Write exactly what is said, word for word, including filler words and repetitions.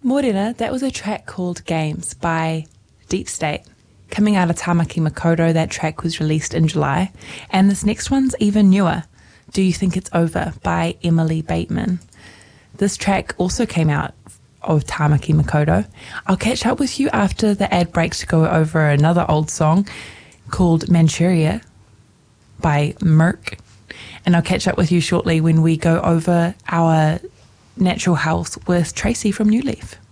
Morena, that was a track called Games by Deep State. Coming out of Tamaki Makaurau, that track was released in July. And this next one's even newer, Do You Think It's Over by Emily Bateman. This track also came out of Tamaki Makaurau. I'll catch up with you after the ad break to go over another old song called Manchuria by Merk. And I'll catch up with you shortly when we go over our natural health with Tracy from New Leaf.